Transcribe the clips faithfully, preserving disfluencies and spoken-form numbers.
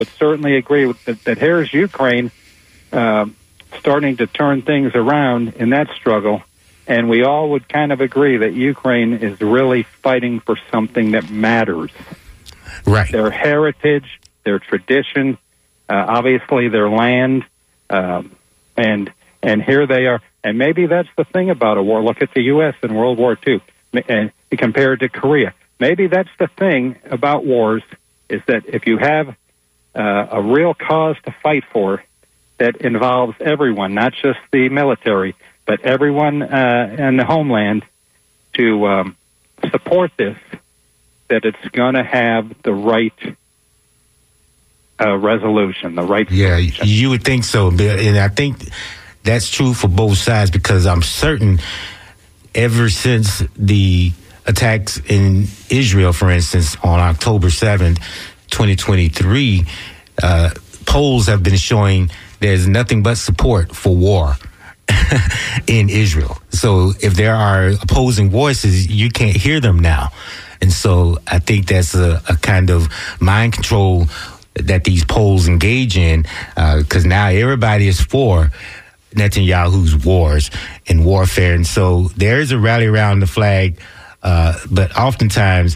would certainly agree with that, that here's Ukraine uh, starting to turn things around in that struggle, and we all would kind of agree that Ukraine is really fighting for something that matters. Right. Their heritage, their tradition, uh, obviously their land, um, and and here they are. And maybe that's the thing about a war. Look at the U S in World War Two, and compared to Korea. Maybe that's the thing about wars, is that if you have uh, a real cause to fight for that involves everyone, not just the military, but everyone uh, in the homeland to um, support this, that it's going to have the right uh, resolution, the right Yeah, solution. You would think so. And I think that's true for both sides, because I'm certain ever since the attacks in Israel, for instance, on October seventh, twenty twenty-three, uh, polls have been showing there's nothing but support for war in Israel. So if there are opposing voices, you can't hear them now. And so I think that's a, a kind of mind control that these polls engage in, because uh, now everybody is for Netanyahu's wars and warfare. And so there is a rally around the flag, uh, but oftentimes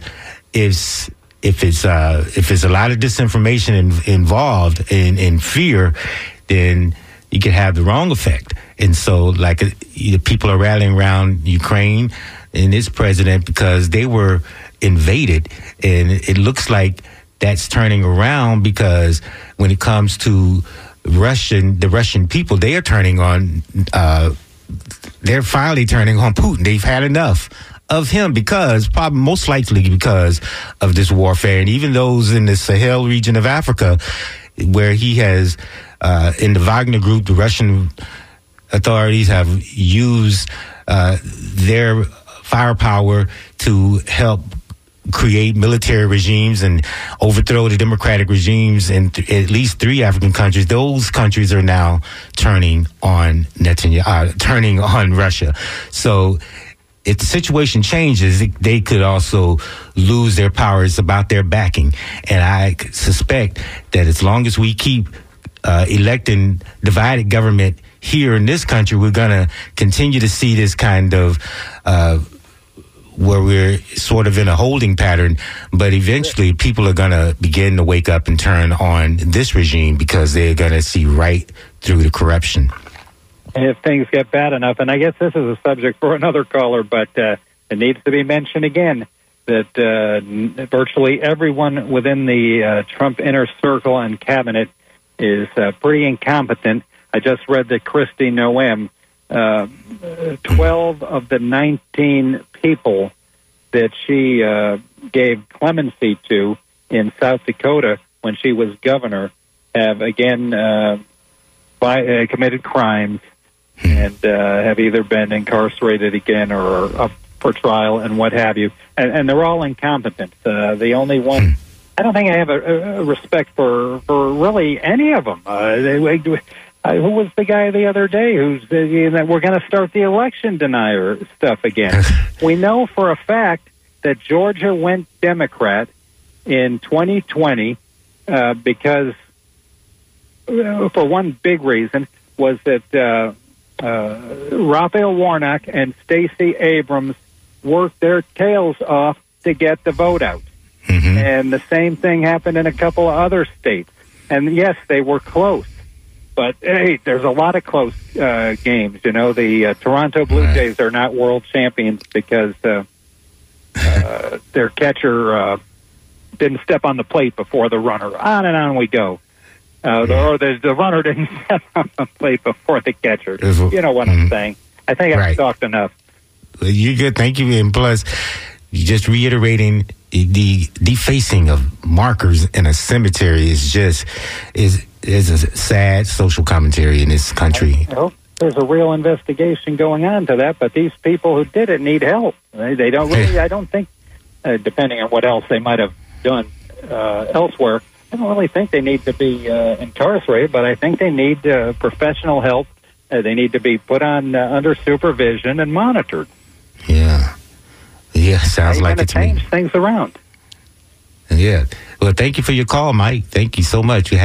if, if it's uh, if it's a lot of disinformation in, involved in, in fear, then you can have the wrong effect. And so, like, uh, people are rallying around Ukraine and its president because they were invaded, and it looks like that's turning around, because when it comes to Russian, the Russian people, they are turning on, uh, they're finally turning on Putin. They've had enough of him, because probably most likely because of this warfare. And even those in the Sahel region of Africa, where he has, uh, in the Wagner group, the Russian authorities have used uh, their firepower to help create military regimes and overthrow the democratic regimes in th- at least three African countries. Those countries are now turning on Netanyahu, uh, turning on Russia. So if the situation changes, they could also lose their power. It's about their backing. And I suspect that as long as we keep uh, electing divided government here in this country, we're going to continue to see this kind of uh, where we're sort of in a holding pattern. But eventually people are going to begin to wake up and turn on this regime, because they're going to see right through the corruption. If things get bad enough, and I guess this is a subject for another caller, but uh, it needs to be mentioned again, that uh, virtually everyone within the uh, Trump inner circle and cabinet is uh, pretty incompetent. I just read that Kristi Noem, uh, twelve of the nineteen people that she uh, gave clemency to in South Dakota when she was governor have again uh, by, uh, committed crimes and uh, have either been incarcerated again or up for trial and what have you. And, and they're all incompetent. Uh, the only one, I don't think I have a, a respect for, for really any of them. Uh, they, uh, who was the guy the other day who's uh, you know, we're going to start the election denier stuff again? We know for a fact that Georgia went Democrat in twenty twenty uh, because, uh, for one big reason, was that uh, uh, Raphael Warnock and Stacey Abrams worked their tails off to get the vote out. Mm-hmm. And the same thing happened in a couple of other states. And yes, they were close. But, hey, there's a lot of close uh, games. You know, the uh, Toronto Blue Jays are not world champions because uh, uh, their catcher uh, didn't step on the plate before the runner. On and on we go. Uh, the, or the, the runner didn't step on the plate before the catcher. You know what mm-hmm. I'm saying. I think I've right. talked enough. You're good. Thank you. And plus, just reiterating, the defacing of markers in a cemetery is just is is a sad social commentary in this country. I hope there's a real investigation going on to that, but these people who did it need help. They, they don't really. I don't think, uh, depending on what else they might have done uh, elsewhere, I don't really think they need to be uh, incarcerated. But I think they need uh, professional help. Uh, they need to be put on uh, under supervision and monitored. Yeah, yeah, sounds like it's change things around. Yeah. Well, thank you for your call, Mike. Thank you so much. You